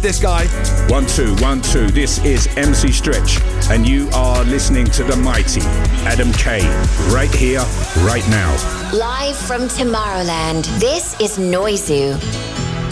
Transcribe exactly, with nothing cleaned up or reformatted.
this guy. One, two, one, two. This is M C Stretch, and you are listening to the mighty Adam K, right here, right now. Live from Tomorrowland, this is Noizu.